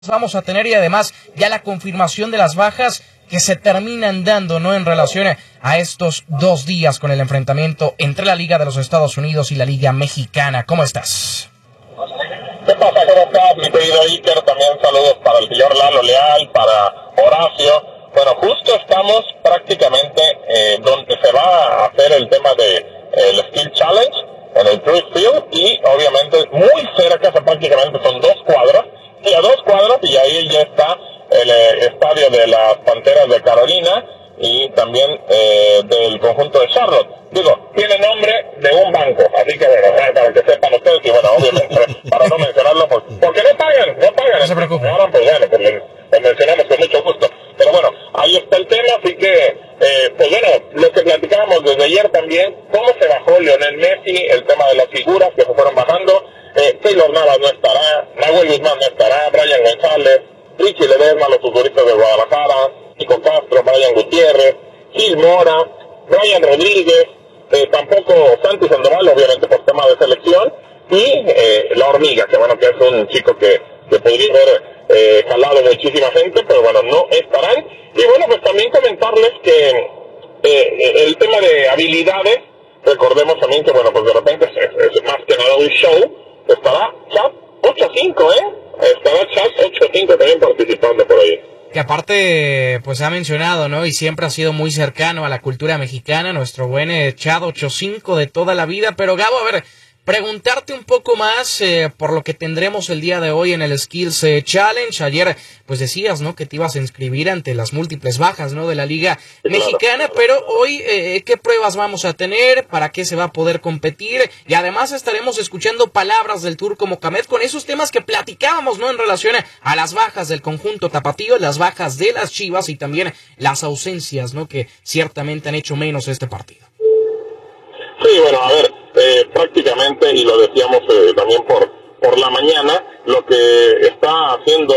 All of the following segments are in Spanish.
vamos a tener y además ya la confirmación de las bajas que se terminan dando, ¿no?, en relación a estos 2 días con el enfrentamiento entre la Liga de los Estados Unidos y la Liga Mexicana. ¿Cómo estás? ¿Qué pasa? ¿Cómo estás, mi querido Iker? También saludos para el señor Lalo Leal, para Horacio. Bueno, justo estamos prácticamente donde se va a hacer el tema de el Skill Challenge en el Truist Field, y obviamente muy cerca, prácticamente son 2 cuadras, y a 2 cuadras, y ahí ya está el estadio de las Panteras de Carolina y también del conjunto de Charlotte. Digo, tiene nombre de un banco, así que bueno, para que sepan ustedes, y bueno, obviamente, para no mencionarlo, porque no pagan. No se preocupen. Ahora, pues bueno, pues lo mencionamos con mucho gusto. Pero bueno, ahí está el tema, así que, pues bueno, lo que platicábamos desde ayer también, cómo se bajó Lionel Messi, el tema de las figuras que se fueron bajando. Keylor Navas no estará, Nahuel Guzmán no estará, Brian González, Richie Ledesma, los futbolistas de Guadalajara, Chico Castro, Brian Gutiérrez, Gil Mora, Brian Rodríguez, tampoco Santi Sandoval, obviamente por tema de selección, y La Hormiga, que bueno, que es un chico que podría haber jalado muchísima gente, pero bueno, no estarán. Y bueno, pues también comentarles que el tema de habilidades, recordemos también que bueno, pues de repente es más que nada un show. Estará Chat 8-5, estará Chat 8-5 también participando por ahí. Que aparte, pues ha mencionado, ¿no?, y siempre ha sido muy cercano a la cultura mexicana, nuestro buen Chad 8-5 de toda la vida. Pero Gabo, a ver, preguntarte un poco más por lo que tendremos el día de hoy en el Skills Challenge. Ayer, pues decías, ¿no?, que te ibas a inscribir ante las múltiples bajas, ¿no?, de la Liga Mexicana, pero hoy, ¿qué pruebas vamos a tener? ¿Para qué se va a poder competir? Y además estaremos escuchando palabras del Turco Mohamed con esos temas que platicábamos, ¿no?, en relación a las bajas del conjunto tapatío, las bajas de las Chivas y también las ausencias, ¿no?, que ciertamente han hecho menos este partido. Sí, bueno, a ver, prácticamente, y lo decíamos también por la mañana, lo que está haciendo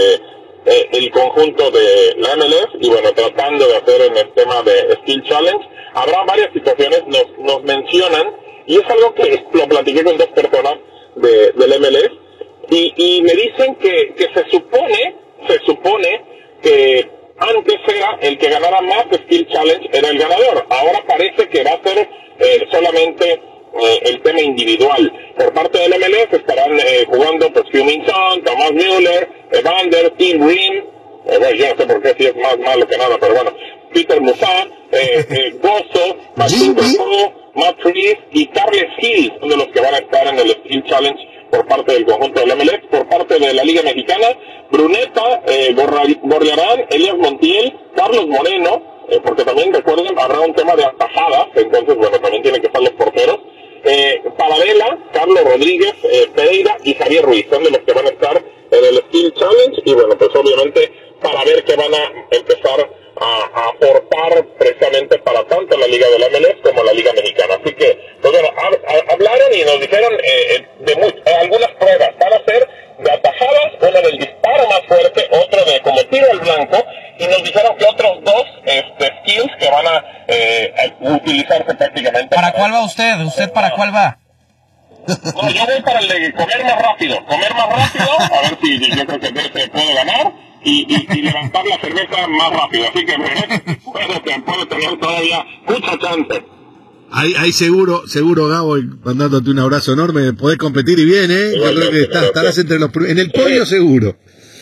el conjunto de la MLS, y bueno, tratando de hacer en el tema de Skill Challenge, habrá varias situaciones, nos mencionan, y es algo que lo platiqué con 2 personas del MLS, y me dicen que se supone que antes era el que ganara más Skill Challenge era el ganador. Ahora parece que va a ser solamente el tema individual. Por parte del MLS estarán jugando pues Heung-min Son, Thomas Müller, Evander, Tim Rim, bueno, yo no sé por qué si es más malo que nada, pero bueno, Peter Musa, Gozo, Martín Trujillo, Matt Reeves y Carles Gil son de los que van a estar en el Skill Challenge por parte del conjunto del MLS. Por parte de la Liga Mexicana, Bruneta, Gorriarán, Elías Montiel, Carlos Moreno, porque también recuerden, habrá un tema de atajadas, entonces bueno, también tienen que estar los porteros. Paradela, Carlos Rodríguez, Pereira y Javier Ruiz son de los que van a estar en el Skill Challenge, y bueno, pues obviamente para ver qué van a empezar a aportar precisamente para tanto la Liga de la MLS como la Liga Mexicana. Así que, pues bueno, hablaron y nos dijeron algunas pruebas. Van a ser de atajadas, una del disparo más fuerte, otro de como tiro al blanco, y nos dijeron que otros 2 skills que van a utilizarse prácticamente. ¿Para cuál va usted? ¿Usted para cuál va? No, yo voy para el de comer más rápido, a ver si yo creo que se puede ganar, y levantar la cerveza más rápido, así que puedo tener todavía mucha chance. Ahí seguro, Gabo, mandándote un abrazo enorme, podés competir y bien, yo creo que estarás entre los en el podio seguro.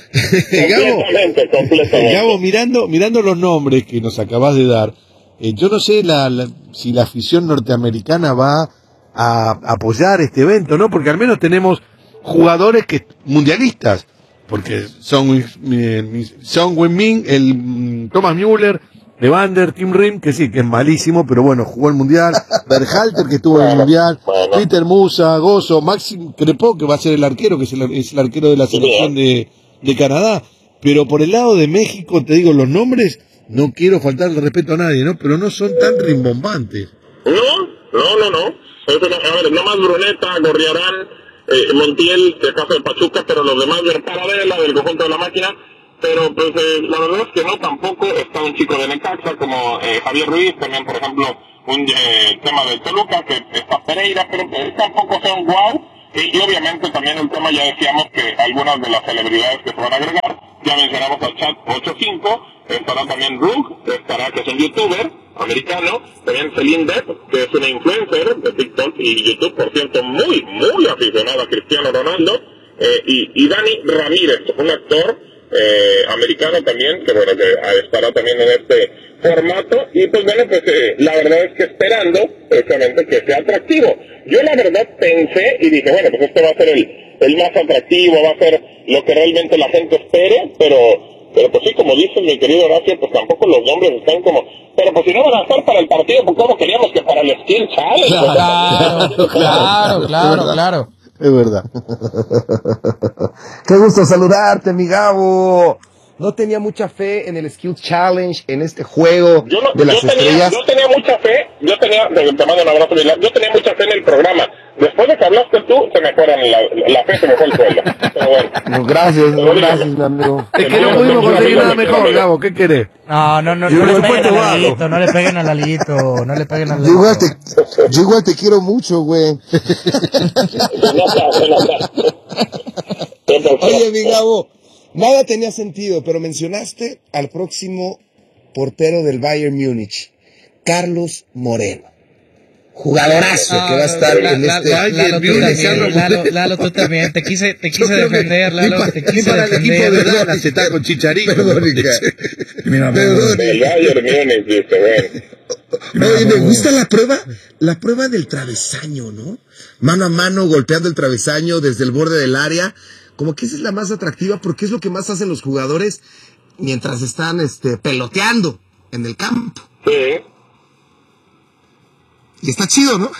Gabo, mirando los nombres que nos acabas de dar, yo no sé si la afición norteamericana va a apoyar este evento, ¿no? Porque al menos tenemos jugadores mundialistas, porque Son Heung-min, el Thomas Müller, Evander, Tim Rim, que sí, que es malísimo, pero bueno, jugó el Mundial, Berhalter, que estuvo en el Mundial, Peter Musa, Gozo, Maxim Crepeau, que va a ser el arquero, que es el arquero de la selección de Canadá. Pero por el lado de México, te digo, los nombres, no quiero faltarle respeto a nadie, ¿no? Pero no son tan rimbombantes. No. A ver, nomás Bruneta, Gorriarán, Montiel, de caso de Pachuca, pero los demás de Paradela, del conjunto de la máquina. Pero pues la verdad es que no, tampoco está un chico de Necaxa como Javier Ruiz, también por ejemplo un tema del Toluca, que está Pereira, pero tampoco son guau. Y obviamente también el tema, ya decíamos que algunas de las celebridades que se van a agregar, ya mencionamos a Chat 85, estará también Rook, que es un youtuber americano, también Celine Depp, que es una influencer de TikTok y YouTube, por cierto, muy aficionada a Cristiano Ronaldo, y Dani Ramírez, un actor americano también, que bueno, que estará también en este formato, y pues bueno, pues la verdad es que esperando precisamente que sea atractivo. Yo la verdad pensé y dije, bueno, pues este va a ser el más atractivo, va a ser lo que realmente la gente espere, pero pues sí, como dice mi querido Horacio, pues tampoco los nombres están como, pero pues si no van a estar para el partido, pues como queríamos que para el Skill Challenge. Claro. Es verdad. Qué gusto saludarte, mi Gabo. No tenía mucha fe en el Skills Challenge, en este juego de las estrellas. Yo tenía mucha fe, te mando un abrazo, yo tenía mucha fe en el programa. Después de que hablaste tú, se me fueron la fe, se me fue el suelo. Pero bueno. No, gracias, mi amigo. Es que no pudimos conseguir nada mejor, Gabo, ¿qué querés? No le peguen al Lalito, no le peguen al Lalito. Yo igual te quiero mucho, güey. Oye, mi Gabo, nada tenía sentido, pero mencionaste al próximo portero del Bayern Múnich, Carlos Moreno. Jugadorazo que va a estar en este... Lalo, tú también, te quise defender, Lalo, te quise defender. Se está con Chicharito. El Bayern Múnich, dice, bueno. Oye, me gusta la prueba del travesaño, ¿no? Mano a mano, golpeando el travesaño desde el borde del área. Como que esa es la más atractiva porque es lo que más hacen los jugadores mientras están peloteando en el campo. Sí. Y está chido, ¿no?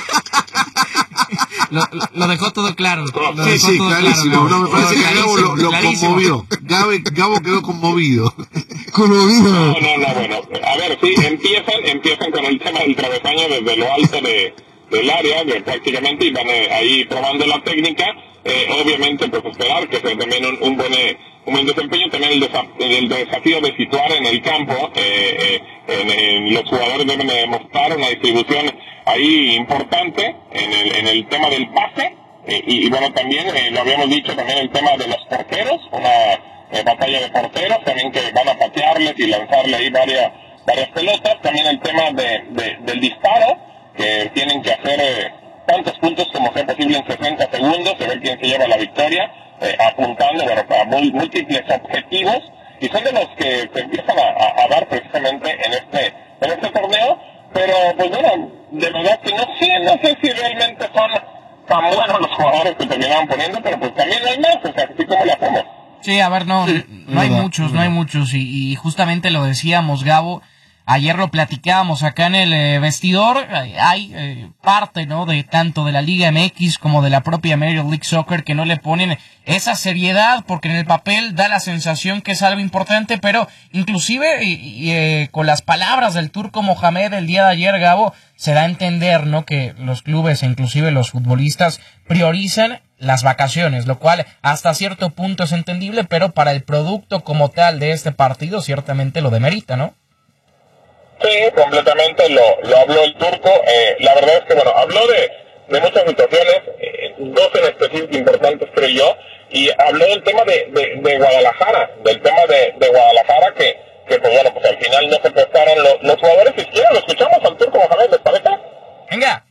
Lo dejó todo claro. Sí, clarísimo. No, me parece que Gabo lo conmovió. Gabo quedó conmovido. No, bueno. A ver, sí, empiezan con el tema del travesaño desde lo alto del área, prácticamente, y van ahí probando la técnica. Obviamente, pues esperar que sea también un buen desempeño, también el desafío de situar en el campo, los jugadores deben de demostrar una distribución ahí importante en el tema del pase, y bueno, también lo habíamos dicho, también el tema de los porteros, una batalla de porteros, también que van a patearles y lanzarle ahí varias pelotas, también el tema del disparo, que tienen que hacer tantos puntos como sea posible en 60 segundos, a ver quién se lleva la victoria, apuntando para múltiples objetivos, y son de los que se empiezan a dar precisamente en este torneo, pero pues bueno, de verdad que no sé si realmente son tan buenos los jugadores que terminaban poniendo, pero pues también hay más, o sea, así como la hacemos. Sí, a ver, no hay muchos, y justamente lo decíamos, Gabo. Ayer lo platicábamos acá en el vestidor, hay parte, ¿no?, de tanto de la Liga MX como de la propia Major League Soccer que no le ponen esa seriedad, porque en el papel da la sensación que es algo importante, pero inclusive con las palabras del Turco Mohamed el día de ayer, Gabo, se da a entender, ¿no?, que los clubes e inclusive los futbolistas priorizan las vacaciones, lo cual hasta cierto punto es entendible, pero para el producto como tal de este partido ciertamente lo demerita, ¿no? Sí, completamente lo habló el Turco. La verdad es que, bueno, habló de muchas situaciones, dos en específico importantes, creo yo, y habló del tema de Guadalajara, del tema de Guadalajara, que pues bueno, pues al final no se prestaron los jugadores. Si quieren, lo escuchamos al Turco Mohamed, ¿les parece? Venga.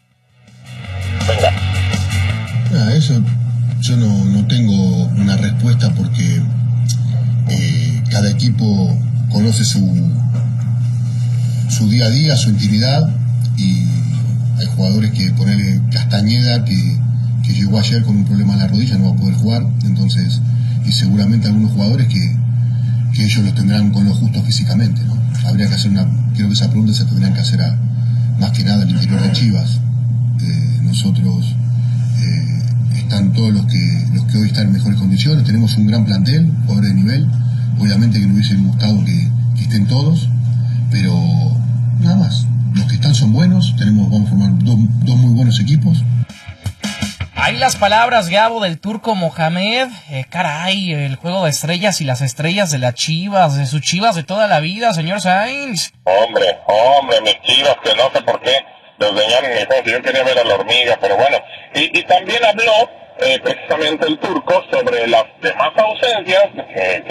Eso yo no tengo una respuesta porque cada equipo conoce su día a día, su intimidad, y hay jugadores que ponerle Castañeda que llegó ayer con un problema en la rodilla, no va a poder jugar, entonces, y seguramente algunos jugadores que ellos los tendrán con lo justo físicamente, ¿no? Habría que hacer creo que esa pregunta se tendrían que hacer más que nada al interior de Chivas. Nosotros están todos los que hoy están en mejores condiciones, tenemos un gran plantel, jugadores de nivel, obviamente que nos hubiese gustado que estén todos, pero nada más, los que están son buenos, vamos a formar dos muy buenos equipos. Ahí las palabras, Gabo, del Turco Mohamed. Caray, el juego de estrellas y las estrellas de las Chivas, de sus Chivas de toda la vida, señor Sainz. Hombre, mis Chivas, que no sé por qué desdeñar en el juego. Yo quería ver a la hormiga, pero bueno. Y también habló precisamente el turco sobre las demás ausencias que